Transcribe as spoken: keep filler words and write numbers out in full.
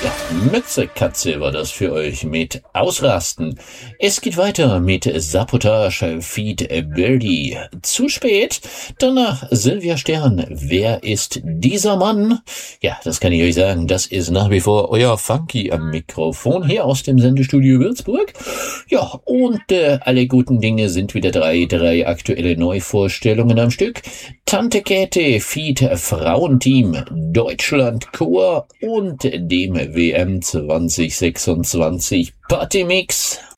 Ja, Mütze Katze war das für euch mit Ausrasten. Es geht weiter mit Sabotage, Feed Birdie. Zu spät. Danach Silvia Stern. Wer ist dieser Mann? Ja, das kann ich euch sagen. Das ist nach wie vor euer Funky am Mikrofon hier aus dem Sendestudio Würzburg. Ja, und äh, alle guten Dinge sind wieder drei, drei aktuelle Neuvorstellungen am Stück. Tante Käthe, Feed Frauenteam, Deutschland Chor und dem W M zwanzig sechsundzwanzig Partymix.